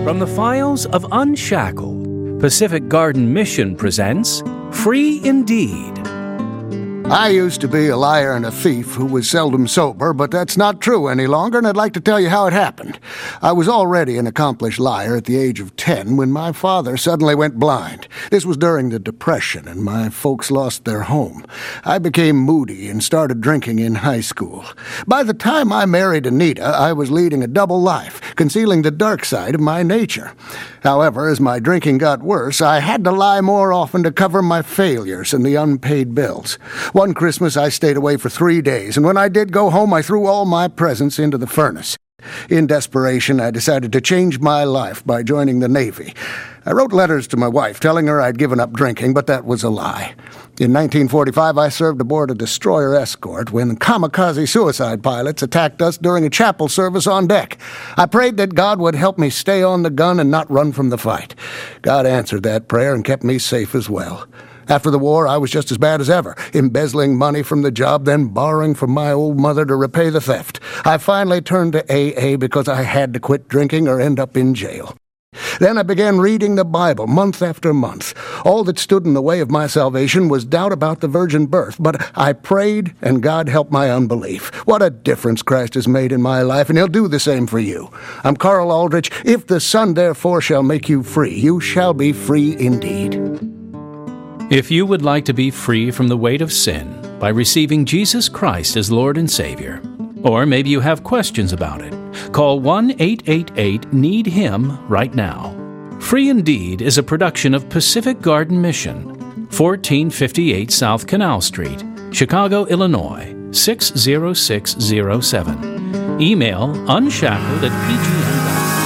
From the files of Unshackled, Pacific Garden Mission presents Free Indeed. I used to be a liar and a thief who was seldom sober, but that's not true any longer, and I'd like to tell you how it happened. I was already an accomplished liar at the age of 10 when my father suddenly went blind. This was during the Depression, and my folks lost their home. I became moody and started drinking in high school. By the time I married Anita, I was leading a double life, concealing the dark side of my nature. However, as my drinking got worse, I had to lie more often to cover my failures and the unpaid bills. One Christmas, I stayed away for 3 days, and when I did go home, I threw all my presents into the furnace. In desperation, I decided to change my life by joining the Navy. I wrote letters to my wife telling her I'd given up drinking, but that was a lie. In 1945, I served aboard a destroyer escort when kamikaze suicide pilots attacked us during a chapel service on deck. I prayed that God would help me stay on the gun and not run from the fight. God answered that prayer and kept me safe as well. After the war, I was just as bad as ever, embezzling money from the job, then borrowing from my old mother to repay the theft. I finally turned to AA because I had to quit drinking or end up in jail. Then I began reading the Bible month after month. All that stood in the way of my salvation was doubt about the virgin birth, but I prayed and God helped my unbelief. What a difference Christ has made in my life, and He'll do the same for you. I'm Carl Aldrich. If the Son therefore shall make you free, you shall be free indeed. If you would like to be free from the weight of sin by receiving Jesus Christ as Lord and Savior, or maybe you have questions about it, call 1-888-NEED-HIM right now. Free Indeed is a production of Pacific Garden Mission, 1458 South Canal Street, Chicago, Illinois, 60607. Email unshackled@pgn.com.